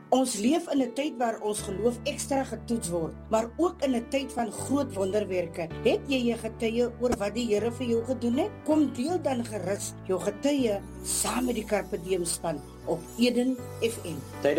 Ons leef in 'n tyd waar ons geloof ekstra getoets word, maar ook in 'n tyd van groot wonderwerke. Het jy 'n getuie oor wat die Here vir jou gedoen het? Kom deel dan gerus jou getuie saam met die Carpe Diem span op Eden FM.